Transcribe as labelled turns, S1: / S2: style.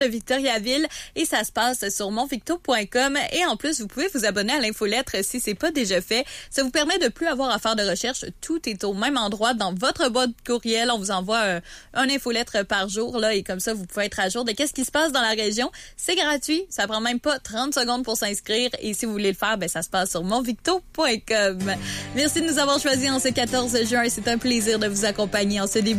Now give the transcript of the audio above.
S1: de Victoriaville et ça se passe sur monvicto.com et en plus, vous pouvez vous abonner à l'infolettre si c'est pas déjà fait. Ça vous permet de plus avoir à faire de recherche. Tout est au même endroit dans votre boîte courriel. On vous envoie un infolettre par jour là et comme ça, vous pouvez être à jour de qu'est-ce qui se passe dans la région. C'est gratuit. Ça prend même pas 30 secondes pour s'inscrire et si vous voulez le faire, ben ça se passe sur monvicto.com. Merci de nous avoir choisis en ce 14 juin. C'est un plaisir de vous accompagner en ce début